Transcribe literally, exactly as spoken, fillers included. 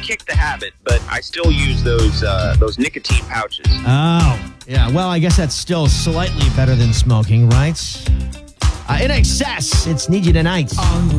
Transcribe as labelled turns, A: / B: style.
A: kicked the habit, but I still use those uh, those nicotine pouches.
B: Oh, yeah. Well, I guess that's still slightly better than smoking, right? Uh, in excess, it's Need You Tonight.